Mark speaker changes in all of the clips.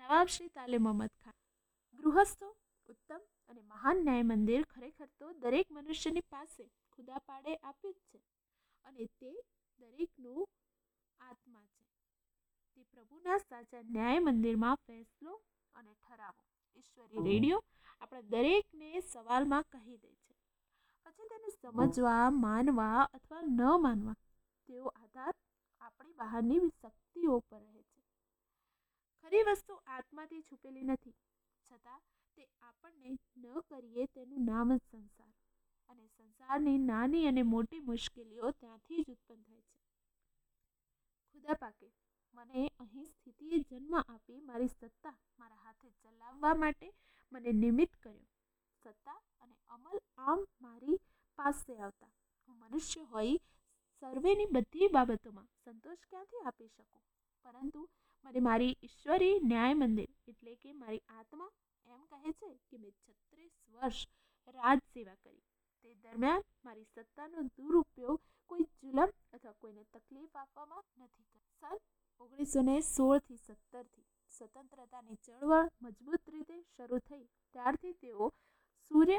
Speaker 1: નવાબ શ્રી તાલીમ અહમદ ખાન. ગૃહસ્થો ઉત્તમ અને મહાન ન્યાય મંદિર ખરેખર તો દરેક મનુષ્યની પાસે ખુદા પાડે આપ્યું જ છે, અને તે દરેકનું આત્મા છે. તે પ્રભુના સાચા ન્યાય મંદિરમાં ફેસલો અને ઠરાવો ઈશ્વરી રેડિયો આપણા દરેકને સવાલમાં કહી દે છે. પછી તેને સમજવા, માનવા અથવા ન માનવા તેવો આધાર આપણી બહારની શક્તિઓ પર રહે છે. ખરી વસ્તુ આત્માથી છુપેલી નથી, છતાં તે આપણને ન કરીએ તેનું નામ જ સંસાર, અને સંસારની નાની અને મોટી મુશ્કેલીઓ ત્યાંથી જ ઉત્પન્ન થાય છે. ખુદા પાકે મને અહીં સ્થિતિએ જન્મ આપી મારી સત્તા મારા હાથે ચલાવવા માટે મને નિમિત્ત કર્યો. સત્તા અને અમલ આમ મારી પાસે આવતા હું મનુષ્ય હોઈ સર્વેની બધી બાબતોમાં સંતોષ ક્યાંથી આપી શકું? પરંતુ મને મારી ઈશ્વરી ન્યાય મંદિર એટલે કે મારી આત્મા એમ કહે છે કે મેં 36 વર્ષ રાજ સેવા કરી. તે દરમિયાન મારી સત્તાનો દુરુપયોગ કોઈ જુલમ અથવા કોઈને તકલીફ આપવામાં નથી કર્યો. સન 1916 થી 17 સ્વતંત્રતાની ચળવળ મજબૂત રીતે શરૂ થઈ ત્યારથી તેઓ સૂર્ય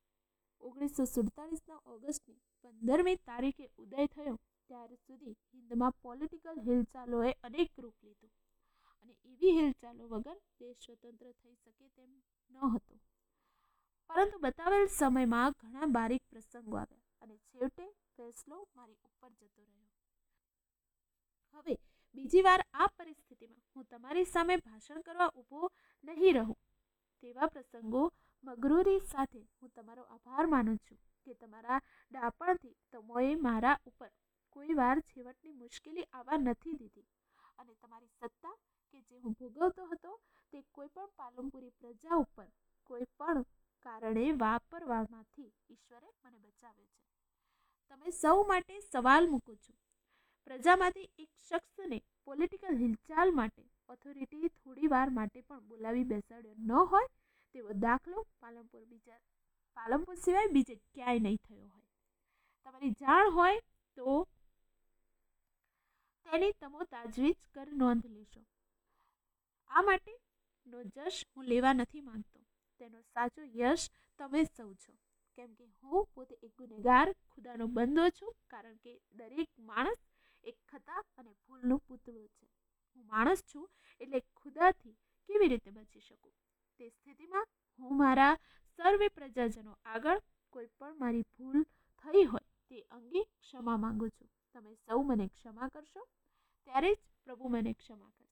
Speaker 1: 1947ના ઓગસ્ટની 15મી તારીખે ઉદય થયો ત્યાર સુધી હિન્દમાં પોલિટિકલ હિલચાલોએ અનેક રૂપ લીધું, અને એવી હિલચાલો વગર દેશ સ્વતંત્ર થઈ શકે તેમ ન હતો. પરંતુ બતાવેલ સમયમાં ઘણા બારીક પ્રસંગો આવ્યા અને છેવટે ફેસલો મારી ઉપર જતો રહ્યો. હવે બીજી વાર આ પરિસ્થિતિમાં હું તમારી સામે ભાષણ કરવા ઊભો નહીં રહું. તેવા પ્રસંગો મગરૂરી સાથે હું તમારો આભાર માનું છું કે તમારા ડાપણથી તમોએ મારા ઉપર કોઈ વાર છેવટની મુશ્કેલી આવવા નથી દીધી, અને તમારી સત્તા કે જે હું ભોગવતો હતો તે કોઈ પણ પાલનપુરી પ્રજા ઉપર કોઈ પણ કારણે વાપરવામાંથી ઈશ્વરે મને બચાવ્યો છે. તમે સૌ માટે સવાલ મૂકું છું. પ્રજામાંથી એક શખ્સને પોલિટિકલ હિલચાલ માટે ઓથોરિટી થોડી વાર માટે પણ બોલાવી બેસાડ્યો ન હોય તેવો દાખલો પાલનપુર સિવાય બીજે ક્યાંય નહીં થયો હોય. તમારી જાણ હોય તો તેની તમો તાજવીજ કર નોંધ લેશો. આ માટેનો જશ હું લેવા નથી માંગતો. તેનો સાચો યશ તમે સૌ છો, કેમ કે હું પોતે એક ગુનેગાર ખુદાનો બંદો છું, કારણ કે દરેક માણસ એક ખતા અને ભૂલનું પૂતળું છે. હું માણસ છું એટલે ખુદાથી કેવી રીતે બચી શકું? તે સ્થિતિમાં હું મારા સર્વે પ્રજાજનો આગળ કોઈ પણ મારી ભૂલ થઈ હોય તે અંગે ક્ષમા માંગુ છું. તમે સૌ મને ક્ષમા કરશો, ત્યારે જ પ્રભુ મને ક્ષમા કરશે.